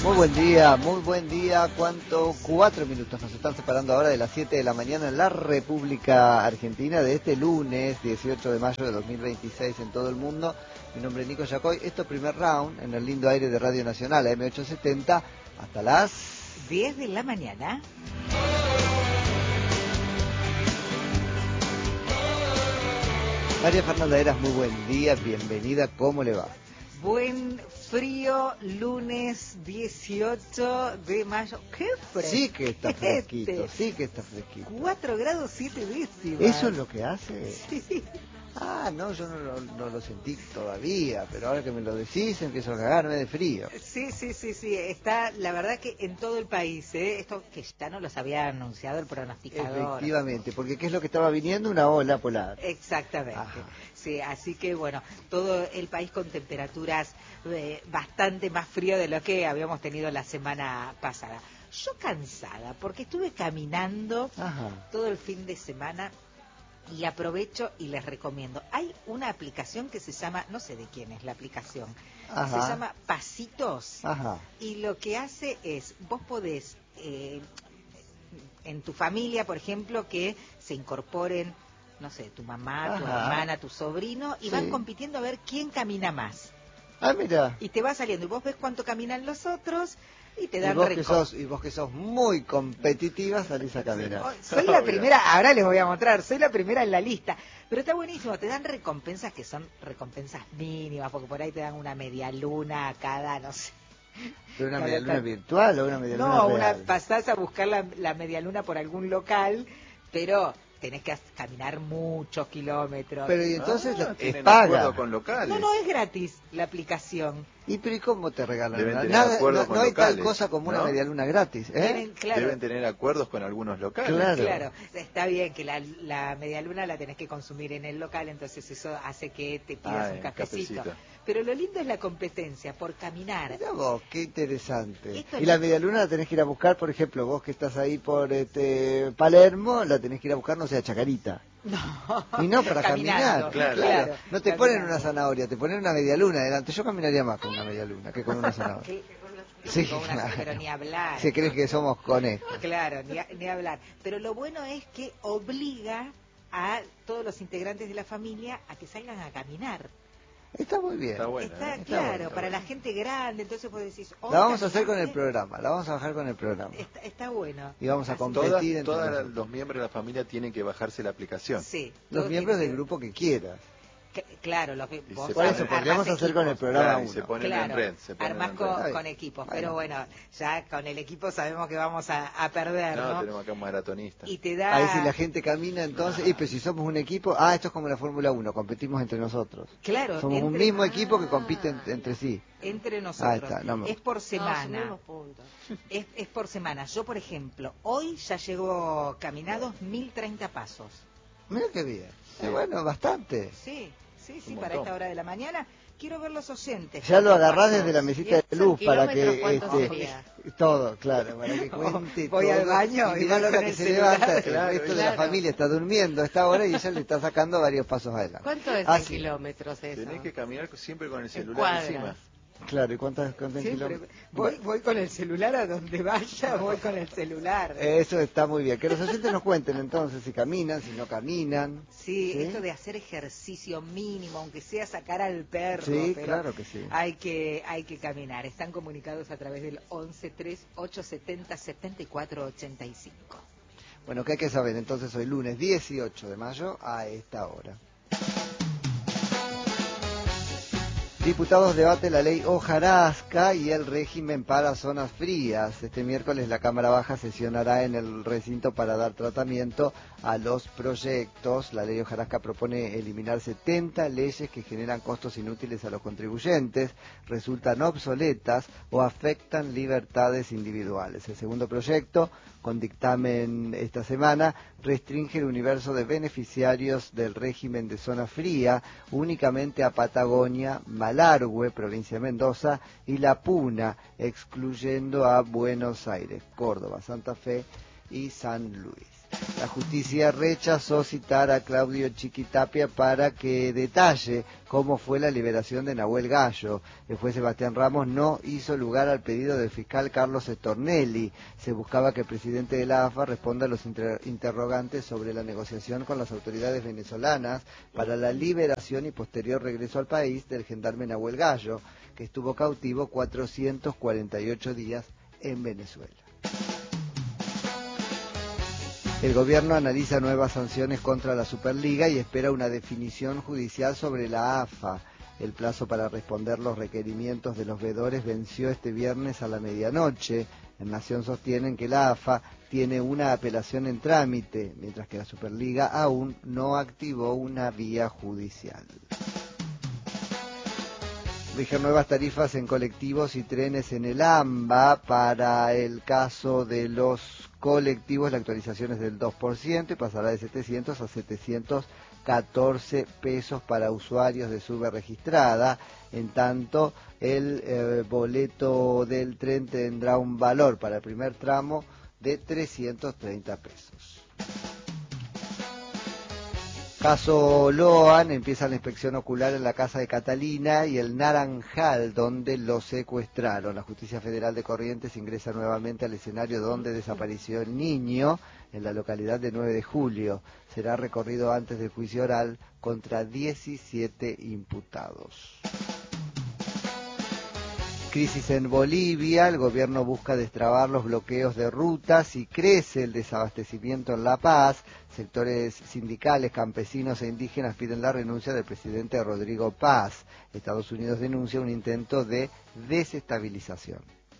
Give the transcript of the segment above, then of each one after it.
Muy buen día. ¿Cuánto? 4 minutos nos están separando ahora de las 7 de la mañana en la República Argentina de este lunes 18 de mayo de 2026 en todo el mundo. Mi nombre es Nico Yacoy. Esto primer round en el lindo aire de Radio Nacional, AM870, hasta las 10 de la mañana. María Fernanda Heras, muy buen día, bienvenida, ¿cómo le va? Buen frío, lunes 18 de mayo. ¡Qué fresco! Sí que está fresquito, sí que está fresquito. 4 grados 7 décimas. ¿Eso es lo que hace? Sí. Ah, no, yo no lo sentí todavía, pero ahora que me lo decís empiezo a cagarme de frío. Sí, está, la verdad que en todo el país, esto que ya no los había anunciado el pronosticador. Efectivamente, porque ¿qué es lo que estaba viniendo? Una ola polar. Exactamente. Ajá. Sí, así que bueno, todo el país con temperaturas bastante más frío de lo que habíamos tenido la semana pasada. Yo cansada, porque estuve caminando todo el fin de semana. Y aprovecho y les recomiendo. Hay una aplicación que se llama, no sé de quién es la aplicación, se llama Pasitos. Y lo que hace es, vos podés, en tu familia, por ejemplo, que se incorporen, no sé, tu mamá, tu hermana, tu sobrino, y van compitiendo a ver quién camina más. Ah, mira. Y te va saliendo, y vos ves cuánto caminan los otros, y te dan y vos que sos muy competitiva salís a caminar. Soy la primera, ahora les voy a mostrar, soy la primera en la lista. Pero está buenísimo, te dan recompensas que son recompensas mínimas, porque por ahí te dan una media luna a cada, no sé. ¿Pero una media luna virtual o una media luna real? No, pasás a buscar la media luna por algún local, pero tenés que caminar muchos kilómetros. Pero y entonces es paga. Con locales. No es gratis la aplicación. ¿Y pero y cómo te regalan? No hay tal cosa como una medialuna gratis, ¿eh? Deben tener acuerdos con algunos locales. Claro, está bien que la medialuna la tenés que consumir en el local, entonces eso hace que te pidas un cafecito. Pero lo lindo es la competencia por caminar. Mirá vos, qué interesante. Y la medialuna la tenés que ir a buscar, por ejemplo, vos que estás ahí por Palermo, la tenés que ir a buscar, no sé, a Chacarita. No. Y no para caminar. Claro. No te ponen una zanahoria, te ponen una medialuna delante. Yo caminaría más con una medialuna que con una zanahoria. Sí, claro. Pero ni hablar. Se cree que somos conejos. Claro, ni hablar. Pero lo bueno es que obliga a todos los integrantes de la familia a que salgan a caminar. Está muy bien. Está bueno, está claro, para la gente grande, entonces vos decís... la vamos a hacer con el programa, la vamos a bajar con el programa. Está bueno. Y vamos a competir. Todos los miembros de la familia tienen que bajarse la aplicación. Sí. Los miembros del grupo que quieras. Claro, lo que vos por eso podríamos hacer con el programa uno. Se ponen en red. Armás con equipos, pero bueno, ya con el equipo sabemos que vamos a perder, ¿no? Tenemos acá un maratonista. Y te da... Ahí si la gente camina, entonces, pero si somos un equipo, esto es como la Fórmula 1, competimos entre nosotros. Claro. Somos un mismo equipo que compite entre sí. Entre nosotros. Está, es por semana. Es por semana. Yo, por ejemplo, hoy ya llevo caminados 1030 pasos. Mira qué bien. Bueno, bastante. Sí, para esta hora de la mañana. Quiero ver los oyentes. Ya lo agarrás desde la mesita de luz para que todo, claro, para que cuente. Voy al baño y mirá la hora que se levanta, el resto de la familia está durmiendo a esta hora y ella le está sacando varios pasos adelante. ¿Cuánto es en kilómetros eso? Tenés que caminar siempre con el celular encima. Claro, ¿y cuántos kilómetros? Voy con el celular a donde vaya, voy con el celular. Eso está muy bien. Que los oyentes nos cuenten entonces si caminan, si no caminan. Sí, esto de hacer ejercicio mínimo, aunque sea sacar al perro. Sí, pero claro que sí. Hay que caminar. Están comunicados a través del 1138707485. Bueno, ¿qué hay que saber? Entonces hoy lunes 18 de mayo a esta hora. Diputados debate la ley hojarasca y el régimen para zonas frías. Este miércoles la Cámara Baja sesionará en el recinto para dar tratamiento a los proyectos. La ley hojarasca propone eliminar 70 leyes que generan costos inútiles a los contribuyentes, resultan obsoletas o afectan libertades individuales. El segundo proyecto, con dictamen esta semana, restringe el universo de beneficiarios del régimen de zona fría únicamente a Patagonia, Malargüe, provincia de Mendoza, y La Puna, excluyendo a Buenos Aires, Córdoba, Santa Fe y San Luis. La justicia rechazó citar a Claudio Chiquitapia para que detalle cómo fue la liberación de Nahuel Gallo. El juez Sebastián Ramos no hizo lugar al pedido del fiscal Carlos Stornelli. Se buscaba que el presidente de la AFA responda a los interrogantes sobre la negociación con las autoridades venezolanas para la liberación y posterior regreso al país del gendarme Nahuel Gallo, que estuvo cautivo 448 días en Venezuela. El gobierno analiza nuevas sanciones contra la Superliga y espera una definición judicial sobre la AFA. El plazo para responder los requerimientos de los veedores venció este viernes a la medianoche. En Nación sostienen que la AFA tiene una apelación en trámite, mientras que la Superliga aún no activó una vía judicial. Rigen nuevas tarifas en colectivos y trenes en el AMBA. Para el caso de los colectivos, la actualización es del 2% y pasará de 700 a 714 pesos para usuarios de SUBE registrada. En tanto, el boleto del tren tendrá un valor para el primer tramo de 330 pesos. Caso Loan, empieza la inspección ocular en la casa de Catalina y el Naranjal, donde lo secuestraron. La Justicia Federal de Corrientes ingresa nuevamente al escenario donde desapareció el niño, en la localidad de 9 de julio. Será recorrido antes del juicio oral contra 17 imputados. Crisis en Bolivia, el gobierno busca destrabar los bloqueos de rutas y crece el desabastecimiento en La Paz. Sectores sindicales, campesinos e indígenas piden la renuncia del presidente Rodrigo Paz. Estados Unidos denuncia un intento de desestabilización.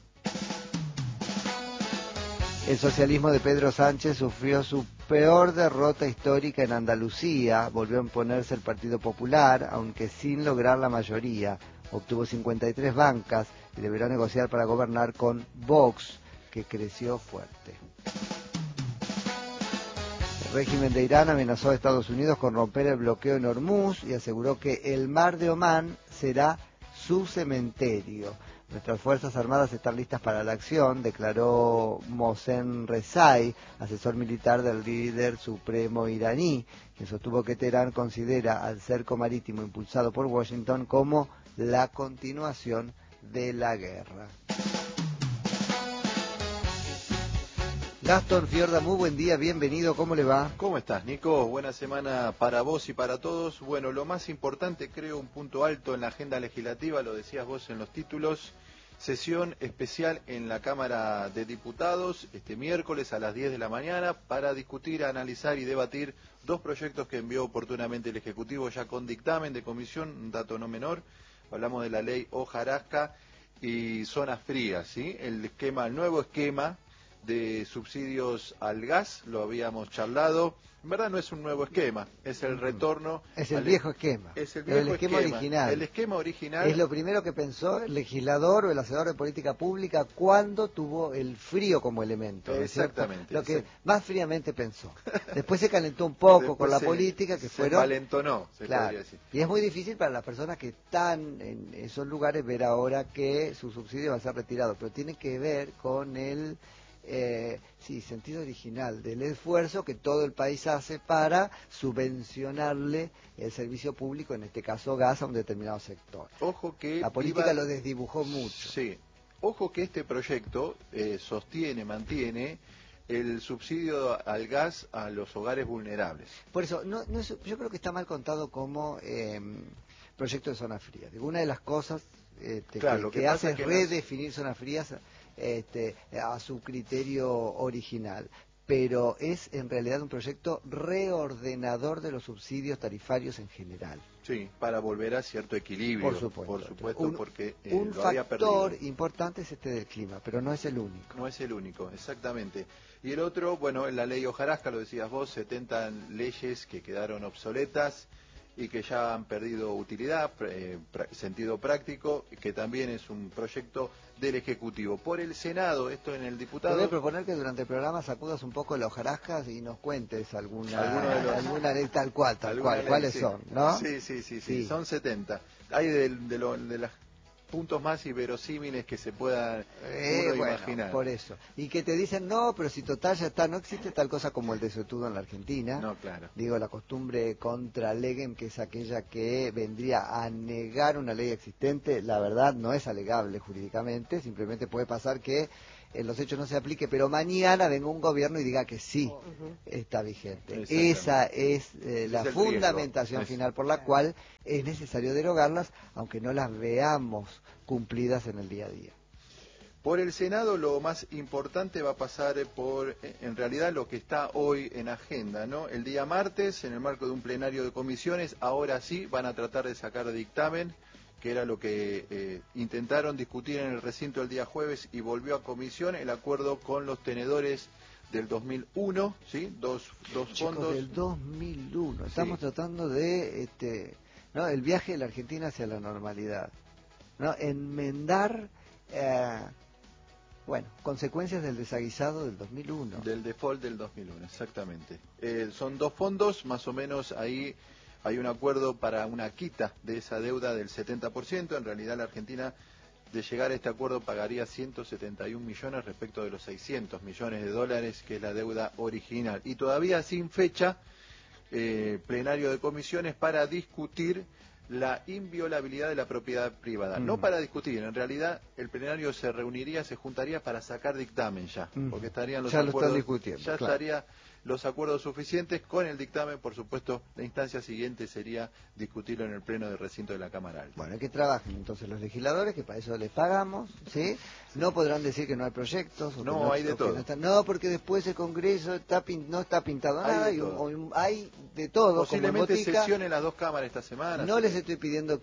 El socialismo de Pedro Sánchez sufrió su peor derrota histórica en Andalucía. Volvió a imponerse el Partido Popular, aunque sin lograr la mayoría. Obtuvo 53 bancas y deberá negociar para gobernar con Vox, que creció fuerte. El régimen de Irán amenazó a Estados Unidos con romper el bloqueo en Hormuz y aseguró que el mar de Omán será su cementerio. Nuestras Fuerzas Armadas están listas para la acción, declaró Mohsen Rezai, asesor militar del líder supremo iraní, quien sostuvo que Teherán considera al cerco marítimo impulsado por Washington como la continuación de la guerra. Gastón Fiorda, muy buen día, bienvenido, ¿cómo le va? ¿Cómo estás, Nico? Buena semana para vos y para todos. Bueno, lo más importante, creo, un punto alto en la agenda legislativa, lo decías vos en los títulos, sesión especial en la Cámara de Diputados este miércoles a las 10 de la mañana para discutir, analizar y debatir dos proyectos que envió oportunamente el Ejecutivo ya con dictamen de comisión, un dato no menor. Hablamos de la ley hojarasca y zonas frías, ¿sí? El nuevo esquema de subsidios al gas, lo habíamos charlado. En verdad no es un nuevo esquema, es el retorno. Es el viejo esquema. Es el viejo esquema original. El esquema original. Es lo primero que pensó el legislador o el hacedor de política pública cuando tuvo el frío como elemento. Exactamente. Lo que más fríamente pensó. Después se calentó un poco con la política que fueron. Se valentonó, se podría decir. Y es muy difícil para las personas que están en esos lugares ver ahora que su subsidio va a ser retirado, pero tiene que ver con el sentido original del esfuerzo que todo el país hace para subvencionarle el servicio público, en este caso gas, a un determinado sector. Ojo que la política lo desdibujó mucho. Sí, ojo que este proyecto mantiene el subsidio al gas a los hogares vulnerables. Por eso, yo creo que está mal contado como proyecto de zonas frías. Una de las cosas que hace es redefinir zonas frías a su criterio original, pero es en realidad un proyecto reordenador de los subsidios tarifarios en general. Sí, para volver a cierto equilibrio, por supuesto, porque un lo había factor perdido. Importante es del clima, pero no es el único. No es el único, exactamente. Y el otro, bueno, en la ley hojarasca, lo decías vos, 70 leyes que quedaron obsoletas y que ya han perdido utilidad, sentido práctico, que también es un proyecto del Ejecutivo. Por el Senado, esto en el diputado... Te voy a proponer que durante el programa sacudas un poco la hojarasca y nos cuentes alguna ley tal cual, ¿cuáles son? ¿No? Sí, son 70. Hay de las puntos más inverosímiles que se puedan uno imaginar. Por eso. Y que te dicen, no, pero si total ya está, no existe tal cosa como el desotudo en la Argentina. No, claro. Digo, la costumbre contra legem, que es aquella que vendría a negar una ley existente, la verdad no es alegable jurídicamente, simplemente puede pasar que en los hechos no se aplique, pero mañana venga un gobierno y diga que sí está vigente. Esa es la fundamentación final por la cual es necesario derogarlas, aunque no las veamos cumplidas en el día a día. Por el Senado lo más importante va a pasar por, en realidad, lo que está hoy en agenda, ¿no? El día martes, en el marco de un plenario de comisiones, ahora sí van a tratar de sacar dictamen, que era lo que intentaron discutir en el recinto el día jueves y volvió a comisión el acuerdo con los tenedores del 2001, ¿sí? Dos fondos. Del 2001, estamos tratando de ¿no? El viaje de la Argentina hacia la normalidad, ¿no? Enmendar, consecuencias del desaguisado del 2001. Del default del 2001, exactamente. Son dos fondos, más o menos ahí. Hay un acuerdo para una quita de esa deuda del 70%. En realidad la Argentina, de llegar a este acuerdo, pagaría 171 millones respecto de los 600 millones de dólares, que es la deuda original. Y todavía sin fecha, plenario de comisiones para discutir la inviolabilidad de la propiedad privada. No para discutir, en realidad el plenario se reuniría, se juntaría para sacar dictamen ya, porque estarían los ya acuerdos, lo están discutiendo, ya estaría los acuerdos suficientes con el dictamen. Por supuesto, la instancia siguiente sería discutirlo en el pleno del recinto de la Cámara Alta. Bueno, que trabajen entonces los legisladores, que para eso les pagamos, ¿sí? No podrán decir que no hay proyectos. O no, hay de todo. No, porque después el Congreso no está pintado nada, hay de todo. Posiblemente sesione las dos cámaras esta semana. No les estoy pidiendo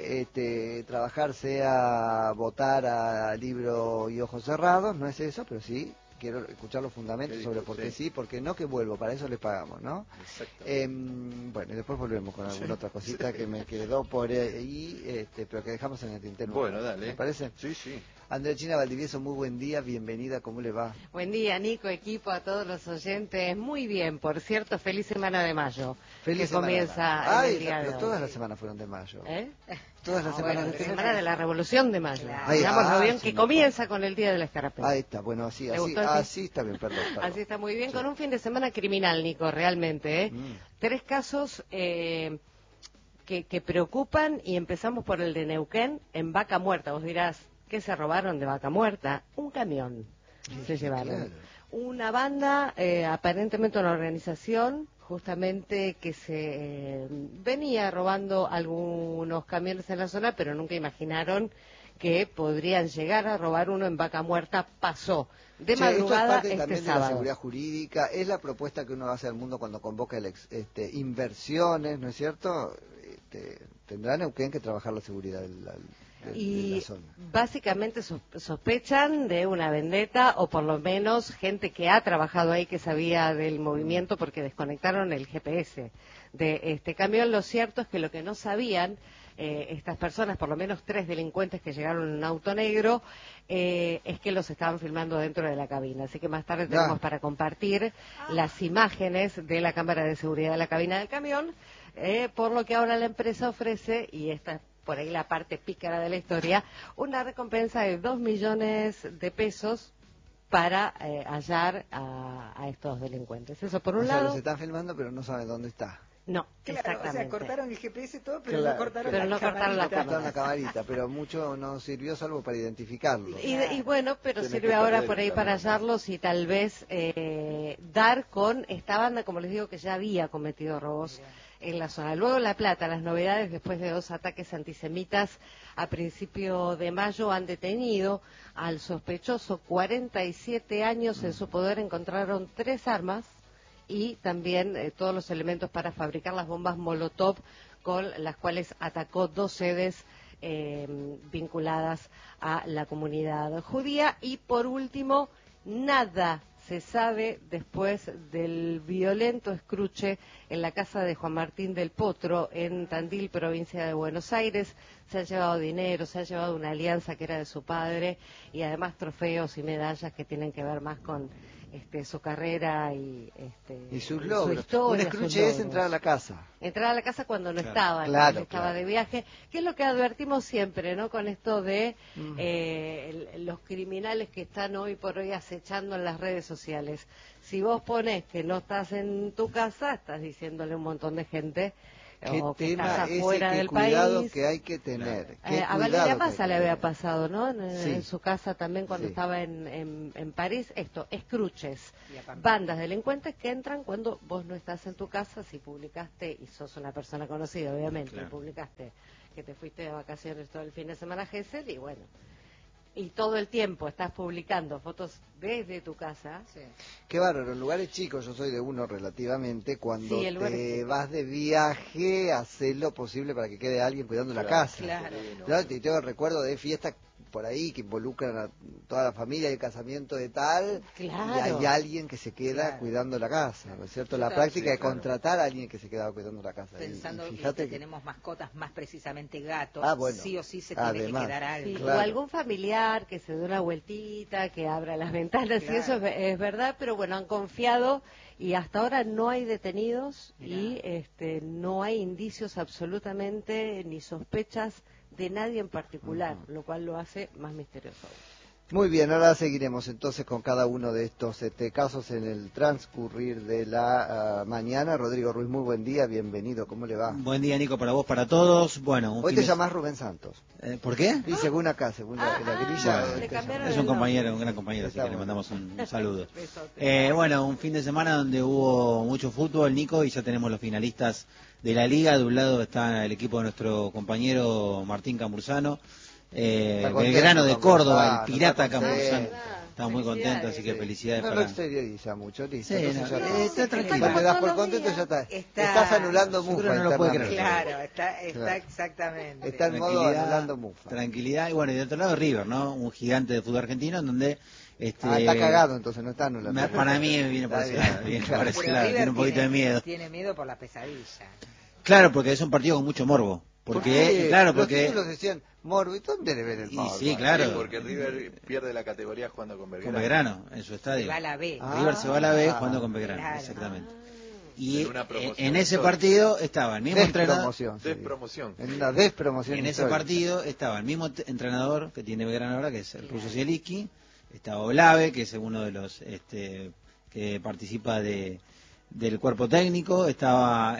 que trabajar sea votar a libro y ojos cerrados, no es eso, pero sí quiero escuchar los fundamentos sobre por qué sí, por qué no, que vuelvo, para eso les pagamos, ¿no? Bueno, y después volvemos con alguna otra cosita que me quedó por ahí, pero que dejamos en el tintero. Bueno, dale. ¿Me parece? Sí, sí. Andreina Valdivieso, muy buen día, bienvenida, ¿cómo le va? Buen día, Nico, equipo, a todos los oyentes. Muy bien, por cierto, feliz semana de mayo. Feliz que comienza el día de hoy. Todas las semanas fueron de mayo. Todas las semanas la semana de la Revolución de Mayo. Claro. Digámoslo bien, que comienza con el Día de la Escarapela. Ahí está, bueno, así está bien, perdón. Así está muy bien, con un fin de semana criminal, Nico, realmente. 3 casos que preocupan, y empezamos por el de Neuquén, en Vaca Muerta. Vos dirás, ¿qué se robaron de Vaca Muerta? Un camión se llevaron. Claro. Una banda, aparentemente una organización, justamente que se venía robando algunos camiones en la zona, pero nunca imaginaron que podrían llegar a robar uno en Vaca Muerta. Pasó de madrugada esto es parte también sábado. De la seguridad jurídica, es la propuesta que uno hace al mundo cuando convoca inversiones, ¿no es cierto? Tendrá Neuquén que trabajar la seguridad de la zona. Básicamente sospechan de una vendetta, o por lo menos gente que ha trabajado ahí que sabía del movimiento, porque desconectaron el GPS de este camión. Lo cierto es que lo que no sabían estas personas, por lo menos 3 delincuentes que llegaron en un auto negro, es que los estaban filmando dentro de la cabina. Así que más tarde tenemos para compartir las imágenes de la cámara de seguridad de la cabina del camión, por lo que ahora la empresa ofrece, y esta por ahí la parte pícara de la historia, una recompensa de 2 millones de pesos para hallar a estos delincuentes. Eso por un lado. Los están filmando, pero no saben dónde está. No, claro, exactamente. O sea, cortaron el GPS todo, pero no cortaron la camarita, pero mucho no sirvió salvo para identificarlo. Y bueno, pero sirve ahora por ahí para hallarlos y tal vez dar con esta banda, como les digo, que ya había cometido robos en la zona. Luego La Plata, las novedades después de 2 ataques antisemitas a principio de mayo. Han detenido al sospechoso, 47 años, en su poder encontraron 3 armas y también todos los elementos para fabricar las bombas Molotov, con las cuales atacó 2 sedes vinculadas a la comunidad judía. Y por último, nada se sabe después del violento escruche en la casa de Juan Martín del Potro, en Tandil, provincia de Buenos Aires. Se han llevado dinero, se ha llevado una alianza que era de su padre, y además trofeos y medallas que tienen que ver más con su carrera y sus logros. Su historia, un escruche es entrar a la casa. Entrar a la casa cuando no estaba, claro, estaba de viaje, que es lo que advertimos siempre, ¿no? Con esto de los criminales que están hoy por hoy acechando en las redes sociales. Si vos pones que no estás en tu casa, estás diciéndole a un montón de gente o que estás afuera del cuidado país. Que hay que tener. A Valeria Massa le había pasado, ¿no? Sí. En su casa también cuando estaba en París, escruches, bandas delincuentes que entran cuando vos no estás en tu casa, si publicaste, y sos una persona conocida, obviamente, publicaste que te fuiste de vacaciones todo el fin de semana a Gesell, y bueno, y todo el tiempo estás publicando fotos desde tu casa. Sí. Qué bárbaro, en lugares chicos, yo soy de uno relativamente, cuando sí, te vas de viaje, hacer lo posible para que quede alguien cuidando la casa. Claro. Yo tengo recuerdo de fiestas por ahí que involucran a toda la familia, el casamiento de tal, y hay alguien que se queda cuidando la casa, ¿no es cierto? La práctica de contratar a alguien que se quedaba cuidando la casa. Pensando y fíjate que tenemos mascotas, más precisamente gatos, bueno, sí o sí se tiene que quedar alguien. Sí, o algún familiar que se dé una vueltita, que abra las ventanas, y eso es verdad, pero bueno, han confiado y hasta ahora no hay detenidos y no hay indicios absolutamente ni sospechas de nadie en particular, lo cual lo hace más misterioso. Muy bien, ahora seguiremos entonces con cada uno de estos casos en el transcurrir de la mañana. Rodrigo Ruiz, muy buen día, bienvenido, ¿cómo le va? Buen día, Nico, para vos, para todos. Bueno, hoy te llamás Rubén Santos. ¿Por qué? Y según acá, según la grilla. Es un compañero, un gran compañero, así que le mandamos un saludo. Bueno, un fin de semana donde hubo mucho fútbol, Nico, y ya tenemos los finalistas de la liga. De un lado está el equipo de nuestro compañero Martín Cambursano, Belgrano de Córdoba, el Pirata Cambursano. Estamos muy contentos, así que felicidades. No lo exterioriza mucho, listo. Sí, está tranquilo. Cuando te das por contento ya está. Estás anulando mufa. No lo puede creer. Claro, está exactamente. Está en modo anulando mufa. Tranquilidad, y bueno, y de otro lado River, ¿no? Un gigante de fútbol argentino en donde... está cagado, entonces no está anulando. Para mí viene por ese lado, tiene un poquito de miedo. Tiene miedo por la pesadilla. Claro, porque es un partido con mucho morbo. Porque, claro, porque... Los títulos decían morbo, ¿y dónde le ven el morbo? Sí, claro. Sí, porque River pierde la categoría jugando con Belgrano. Con Belgrano, en su estadio. Se va a la B. River se va a la B jugando con Belgrano, exactamente. Y en ese histórica. partido estaba el mismo entrenador. Despromoción. En una despromoción. En ese partido estaba el mismo entrenador que tiene Belgrano ahora, que es el ruso Zielinski. Estaba Olave, que es uno de los que participa del cuerpo técnico. Estaba,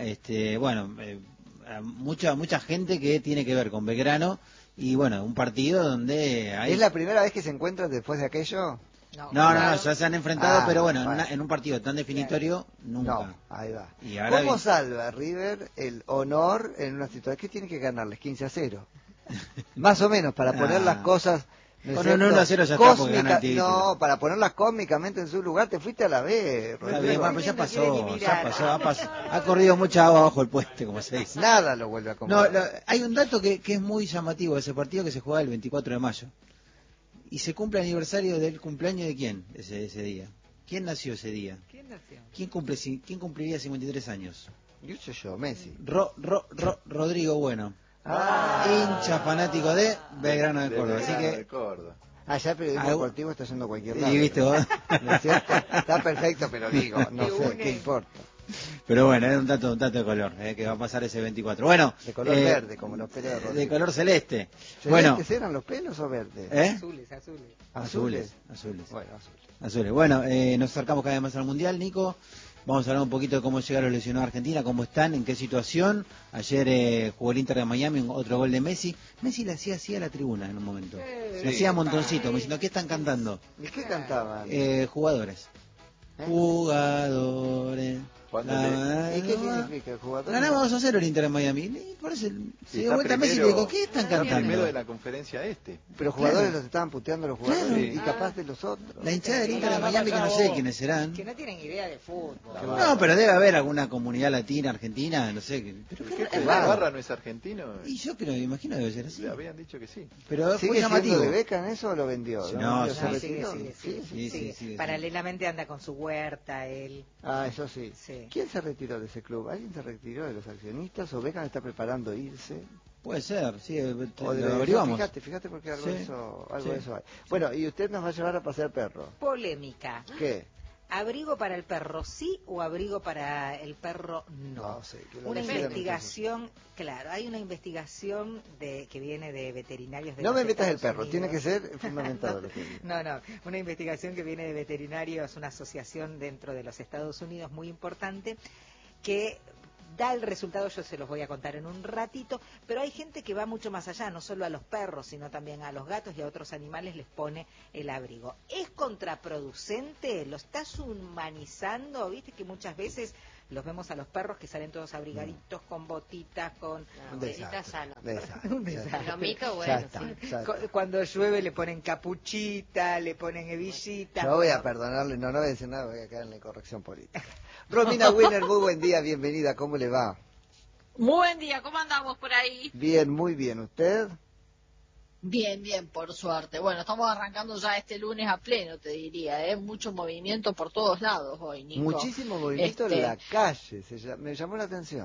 mucha gente que tiene que ver con Belgrano. Y bueno, un partido donde hay... ¿Es la primera vez que se encuentran después de aquello? No, ya se han enfrentado, pero bueno, en un partido tan definitorio, nunca. No, ahí va. Y ahora ¿Cómo salva River el honor en una situación? ¿Qué tiene que ganarles? 15-0. Más o menos, para poner las cosas... Con un 1-0 ya está porque gana el título. No, para ponerlas cómicamente en su lugar, te fuiste a la B. Está bien, pero ya pasó. Ha corrido mucha agua bajo el puente, como se dice. Nada lo vuelve a acomodar. No, hay un dato que es muy llamativo de ese partido, que se juega el 24 de mayo. Y se cumple el aniversario del cumpleaños de quién ese día. ¿Quién nació ese día? ¿Quién cumpliría 53 años? Yo, Messi. Rodrigo Bueno. Hincha fanático de Belgrano de Córdoba. Así que ya el periodismo deportivo está yendo a cualquier lado. ¿Y viste vos? ¿No es cierto? Está perfecto, pero digo, no sé, ¿qué importa? Pero bueno, es un dato de color, que va a pasar ese 24. Bueno, de color verde, como los pelos de Rodrigo. De color celeste. ¿Celestes eran los pelos o verdes? Azules. Bueno, azules. Bueno, nos acercamos cada vez más al Mundial, Nico. Vamos a hablar un poquito de cómo llegaron los lesionados a Argentina, cómo están, en qué situación. Ayer jugó el Inter de Miami, otro gol de Messi. Messi le hacía así a la tribuna en un momento. Le hacía montoncito, me diciendo, ¿qué están cantando? ¿Y qué cantaban? Jugadores. Jugadores. ¿Y qué significa el jugador? Ganamos 2-0 el Inter de Miami. Por eso se dio vuelta a Messi y le dijo, ¿qué están cantando? Primero de la conferencia Pero jugadores los estaban puteando los jugadores y capaz de los otros. La hinchada del Inter de Miami, que no sé quiénes serán. Que no tienen idea de fútbol. No, pero debe haber alguna comunidad latina, argentina, no sé. ¿Pero qué Barra no es argentino? Y yo creo, imagino debe ser así. Le habían dicho que sí. Pero ¿sigue siendo de Beca en eso o lo vendió? No, sí. Paralelamente anda con su huerta, él. Eso sí. ¿Quién se retiró de ese club? ¿Alguien se retiró de los accionistas o Beckham está preparando irse? Puede ser, sí, lo averiguamos. Fíjate porque algo de eso hay. Bueno, y usted nos va a llevar a pasear perro. Polémica. ¿Qué? ¿Abrigo para el perro sí o abrigo para el perro no? No sé, una investigación, claro, hay una investigación que viene de veterinarios de No me metas el Estados perro, Unidos. tiene que ser fundamentado. No, una investigación que viene de veterinarios, una asociación dentro de los Estados Unidos muy importante, que da el resultado, yo se los voy a contar en un ratito, pero hay gente que va mucho más allá, no solo a los perros, sino también a los gatos y a otros animales les pone el abrigo. ¿Es contraproducente? ¿Lo estás humanizando? ¿Viste que muchas veces los vemos a los perros que salen todos abrigaditos, con botitas, con... Un desastre. Un desastre. Lomito, bueno, Cuando llueve le ponen capuchita, le ponen hebillita. No voy a perdonarle, no voy a decir nada, voy a caer en la corrección política. Romina Winner, muy buen día, bienvenida, ¿cómo le va? Muy buen día, ¿cómo andamos por ahí? Bien, muy bien, ¿usted? Bien, bien, por suerte. Bueno, estamos arrancando ya este lunes a pleno, te diría, ¿eh? Mucho movimiento por todos lados hoy, Nico. Muchísimo movimiento en la calle, me llamó la atención.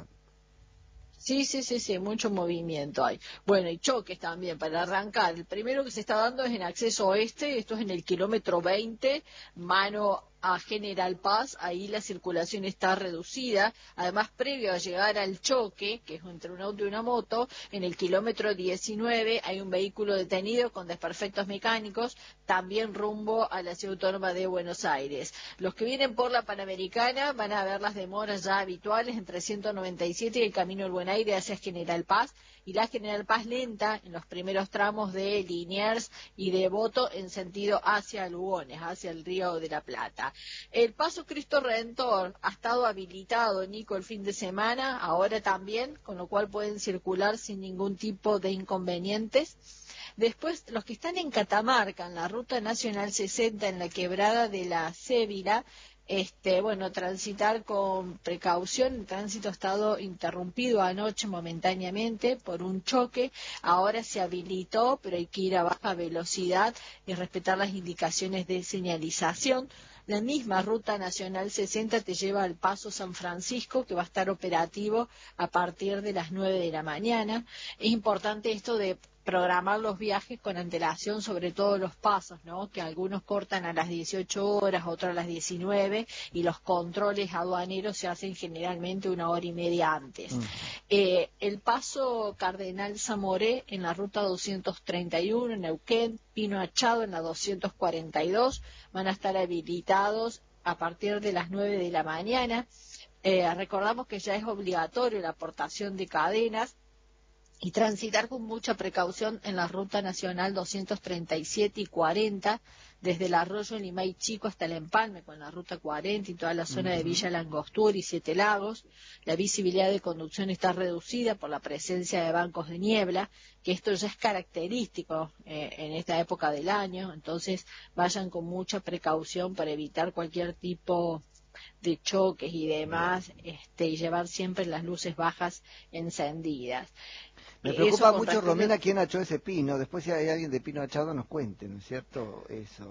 Sí, mucho movimiento hay. Bueno, y choques también para arrancar. El primero que se está dando es en acceso oeste, esto es en el kilómetro 20, mano a General Paz, ahí la circulación está reducida. Además, previo a llegar al choque, que es entre un auto y una moto, en el kilómetro 19 hay un vehículo detenido con desperfectos mecánicos, también rumbo a la Ciudad Autónoma de Buenos Aires. Los que vienen por la Panamericana van a ver las demoras ya habituales entre 197 y el Camino del Buen Aire hacia General Paz, y la General Paz lenta en los primeros tramos de Liniers y de Devoto en sentido hacia Lugones, hacia el Río de la Plata. El paso Cristo Redentor ha estado habilitado, Nico, el fin de semana, ahora también, con lo cual pueden circular sin ningún tipo de inconvenientes. Después, los que están en Catamarca, en la Ruta Nacional 60, en la quebrada de la Cébila, transitar con precaución. El tránsito ha estado interrumpido anoche momentáneamente por un choque, ahora se habilitó, pero hay que ir a baja velocidad y respetar las indicaciones de señalización. La misma Ruta Nacional 60 te lleva al Paso San Francisco, que va a estar operativo a partir de las 9 de la mañana. Es importante esto de programar los viajes con antelación, sobre todo los pasos, ¿no? Que algunos cortan a las 18 horas, otros a las 19, y los controles aduaneros se hacen generalmente 1 hora y media antes. El paso Cardenal Zamoré en la ruta 231 en Neuquén, Pino Achado en la 242, van a estar habilitados a partir de las 9 de la mañana. Recordamos que ya es obligatorio la aportación de cadenas y transitar con mucha precaución en la Ruta Nacional 237 y 40, desde el Arroyo Limay Chico hasta el Empalme, con la Ruta 40 y toda la zona de Villa Langostura y Siete Lagos. La visibilidad de conducción está reducida por la presencia de bancos de niebla, que esto ya es característico en esta época del año, entonces vayan con mucha precaución para evitar cualquier tipo de choques y demás, y llevar siempre las luces bajas encendidas. Me preocupa mucho, Romina, quién achó ese pino. Después, si hay alguien de Pino Achado, nos cuente, ¿no es cierto? Eso.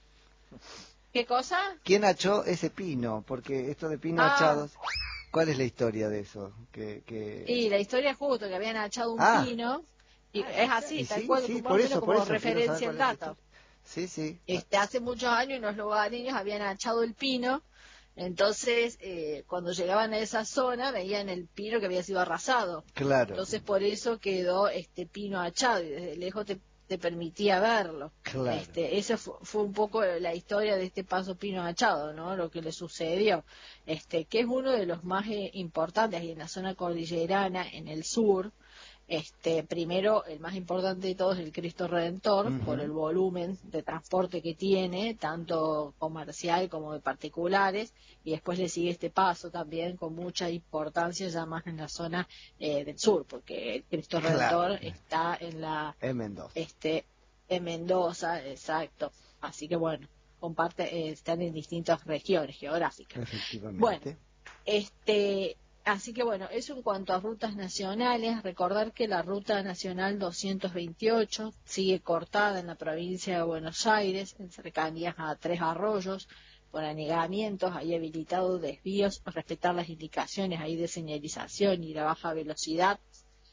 ¿Qué cosa? ¿Quién achó ese pino? Porque esto de pino achados, ¿cuál es la historia de eso? Y la historia es justo que habían achado un pino, y es así, tal cual, como referencia el dato. Sí. Hace muchos años en los lugareños habían achado el pino. Entonces, cuando llegaban a esa zona, veían el pino que había sido arrasado. Claro. Entonces, por eso quedó este pino achado, y desde lejos te permitía verlo. Claro. Esa fue un poco la historia de este paso Pino Achado, ¿no? Lo que le sucedió, que es uno de los más importantes, y en la zona cordillerana, en el sur. Primero, el más importante de todos es el Cristo Redentor, por el volumen de transporte que tiene, tanto comercial como de particulares, y después le sigue este paso también con mucha importancia ya más en la zona del sur, porque el Cristo Redentor está en Mendoza. En Mendoza, exacto. Así que bueno, están en distintas regiones geográficas. Efectivamente. Bueno, así que bueno, eso en cuanto a rutas nacionales. Recordar que la ruta nacional 228 sigue cortada en la provincia de Buenos Aires, en cercanías a 3 arroyos, por anegamientos. Hay habilitados desvíos, respetar las indicaciones ahí de señalización y la baja velocidad.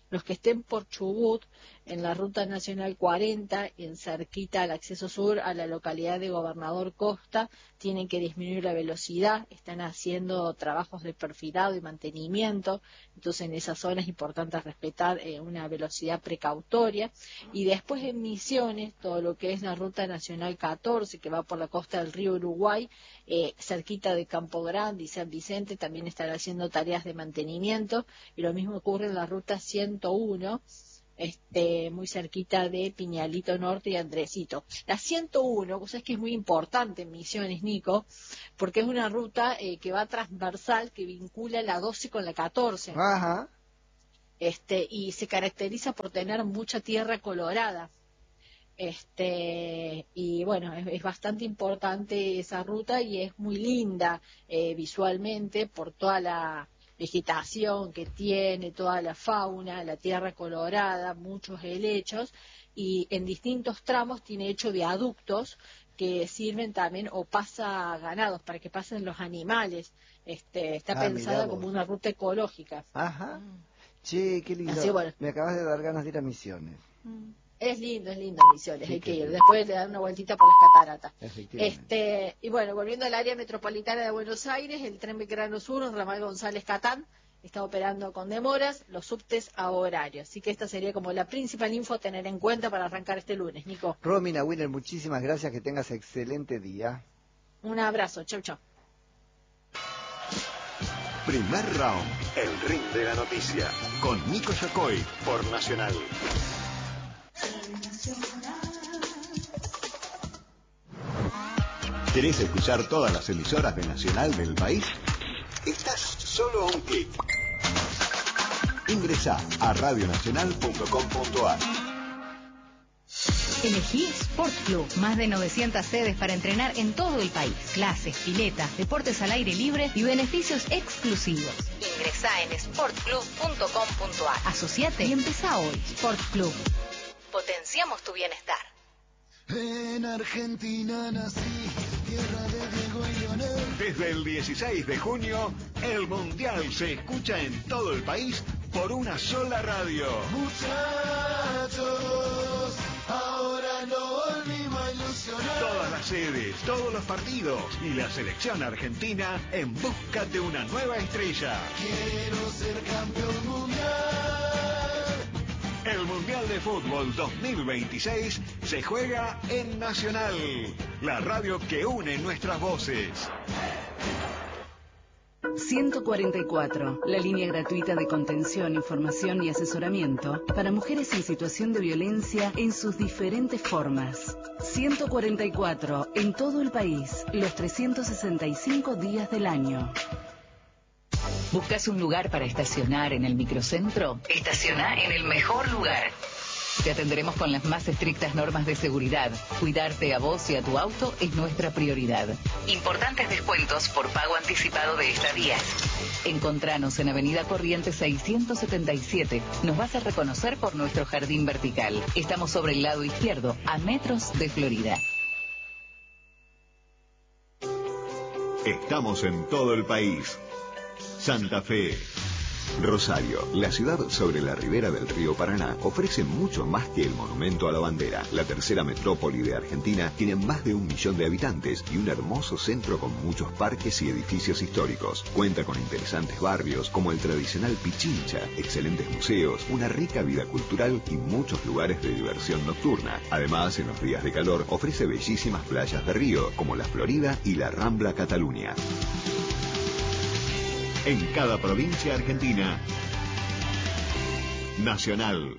Los que estén por Chubut, en la Ruta Nacional 40, en cerquita al acceso sur a la localidad de Gobernador Costa, tienen que disminuir la velocidad, están haciendo trabajos de perfilado y mantenimiento, entonces en esa zona es importante respetar una velocidad precautoria. Y después en Misiones, todo lo que es la Ruta Nacional 14, que va por la costa del río Uruguay, cerquita de Campo Grande y San Vicente, también están haciendo tareas de mantenimiento, y lo mismo ocurre en la Ruta 101, muy cerquita de Piñalito Norte y Andresito. La 101, cosa es que es muy importante en Misiones, Nico, porque es una ruta que va transversal, que vincula la 12 con la 14. Ajá. Y se caracteriza por tener mucha tierra colorada. Y bueno, es bastante importante esa ruta y es muy linda visualmente por toda la vegetación que tiene, toda la fauna, la tierra colorada, muchos helechos, y en distintos tramos tiene hecho viaductos que sirven también, o pasa ganados, para que pasen los animales. Está pensada como una ruta ecológica. Ajá. Che, qué lindo. Así, bueno. Me acabas de dar ganas de ir a Misiones. Es lindo Misiones, hay que ir. Después le dan una vueltita por las cataratas. Y bueno, volviendo al área metropolitana de Buenos Aires, el tren Belgrano Sur, en ramal González Catán, está operando con demoras, los subtes a horario. Así que esta sería como la principal info a tener en cuenta para arrancar este lunes, Nico. Romina Winner, muchísimas gracias, que tengas excelente día. Un abrazo, chau, chau. Primer round, el ring de la noticia, con Nico Yacoy, por Nacional. ¿Querés escuchar todas las emisoras de Nacional del país? Estás solo a un clic. Ingresá a radionacional.com.ar. Elegí Sport Club, más de 900 sedes para entrenar en todo el país. Clases, piletas, deportes al aire libre y beneficios exclusivos. Ingresá en sportclub.com.ar. Asociate y empezá hoy. Sport Club. Potenciamos tu bienestar. En Argentina nací, tierra de Diego y Leonel. Desde el 16 de junio, el Mundial se escucha en todo el país por una sola radio. Muchachos, ahora no volvimos a ilusionar. Todas las sedes, todos los partidos y la selección argentina en busca de una nueva estrella. Quiero ser campeón mundial. El Mundial de Fútbol 2026 se juega en Nacional, la radio que une nuestras voces. 144, la línea gratuita de contención, información y asesoramiento para mujeres en situación de violencia en sus diferentes formas. 144, en todo el país, los 365 días del año. ¿Buscas un lugar para estacionar en el microcentro? Estaciona en el mejor lugar. Te atenderemos con las más estrictas normas de seguridad. Cuidarte a vos y a tu auto es nuestra prioridad. Importantes descuentos por pago anticipado de estadías. Encontranos en Avenida Corrientes 677. Nos vas a reconocer por nuestro jardín vertical. Estamos sobre el lado izquierdo, a metros de Florida. Estamos en todo el país. Santa Fe. Rosario, la ciudad sobre la ribera del río Paraná, ofrece mucho más que el monumento a la bandera. La tercera metrópoli de Argentina tiene más de 1 millón de habitantes y un hermoso centro con muchos parques y edificios históricos. Cuenta con interesantes barrios como el tradicional Pichincha, excelentes museos, una rica vida cultural y muchos lugares de diversión nocturna. Además, en los días de calor, ofrece bellísimas playas de río como la Florida y la Rambla Cataluña. En cada provincia argentina, Nacional.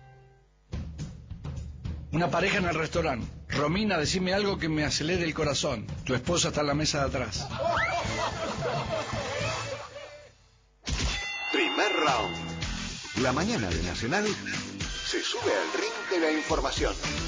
Una pareja en el restaurante. Romina, decime algo que me acelere el corazón. Tu esposa está en la mesa de atrás. Primer round. La mañana de Nacional se sube al ring de la información.